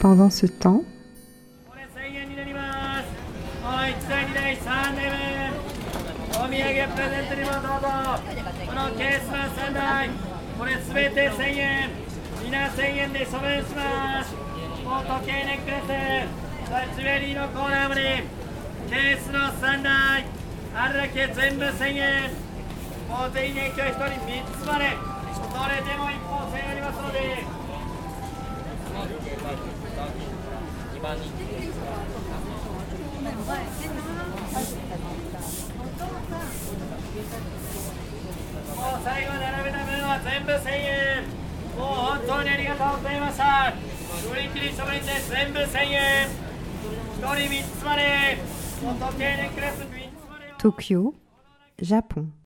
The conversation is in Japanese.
Pendant ce temps, これ1000円になります。1台2台3台目。お土産プレゼントにもどうぞ。このケースは3台。これすべて1000円。皆1000円で処分します。もう時計ネックレス、ジュエリーのコーナーまで。ケースの3台。あるだけ全部1000円。もう全員今日1人3つまで。どれでも1本1000円ありますので。2番人気。もう最後並べた分は全部1000円。もう本当にありがとうございました。売り切り処分で全部1000円。1人3つまで。もう時計ネックレス3つまで。 Tokyo, Japon.